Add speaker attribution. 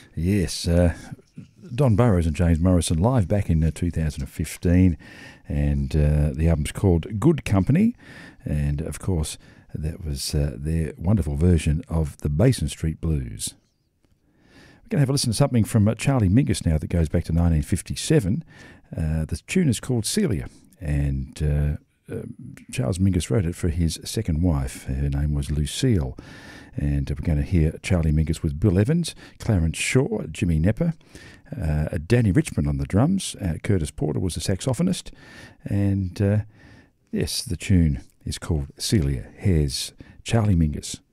Speaker 1: Yes, Don Burrows and James Morrison live back in 2015, and the album's called Good Company, and of course that was their wonderful version of the Basin Street Blues. We're going to have a listen to something from Charlie Mingus now that goes back to 1957. The tune is called Celia, and Charles Mingus wrote it for his second wife. Her name was Lucille. And we're going to hear Charlie Mingus with Bill Evans, Clarence Shaw, Jimmy Nepper, Danny Richmond on the drums, Curtis Porter was the saxophonist, and yes, the tune is called Celia. Here's Charlie Mingus.